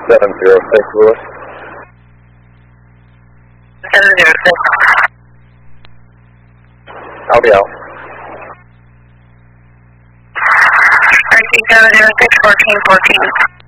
706 Lewis. 706. I'll be out. RC 706, 1414.